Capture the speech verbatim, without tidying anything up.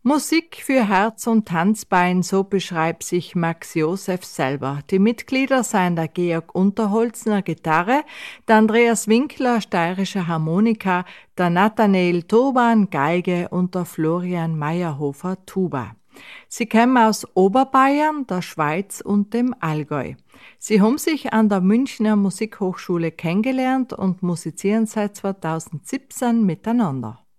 Musik für Herz und Tanzbein, so beschreibt sich Max Josef selber. Die Mitglieder seien der Georg Unterholzner Gitarre, der Andreas Winkler steirische Harmonika, der Nathanael Turban Geige und der Florian Meyerhofer Tuba. Sie kommen aus Oberbayern, der Schweiz und dem Allgäu. Sie haben sich an der Münchner Musikhochschule kennengelernt und musizieren seit zweitausendsiebzehn miteinander.